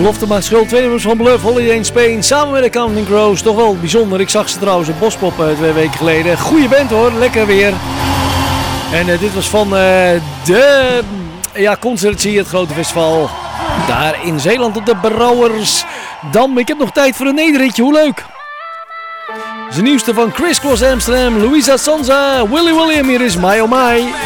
Belofte maakt schuld, twee nummers van Bluff, Holiday in Spain, samen met de Counting Crows. Toch wel bijzonder, ik zag ze trouwens op Bospop 2 weken geleden. Goeie band hoor, lekker weer. En dit was van de Concertie, het grote festival. Daar in Zeeland op de Brouwersdam. Ik heb nog tijd voor een nederritje, hoe leuk. De nieuwste van Criss Cross Amsterdam, Louisa Sonza, Willy William, hier is My Oh My.